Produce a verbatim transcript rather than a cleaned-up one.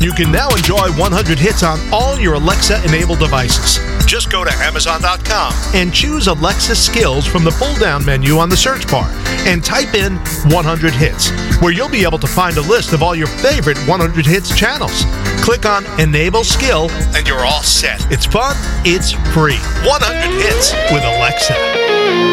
You can now enjoy one hundred hits on all your Alexa-enabled devices. Just go to Amazon dot com and choose Alexa Skills from the pull-down menu on the search bar and type in one hundred hits, where you'll be able to find a list of all your favorite one hundred hits channels. Click on Enable Skill and you're all set. It's fun, it's free. one hundred hits with Alexa.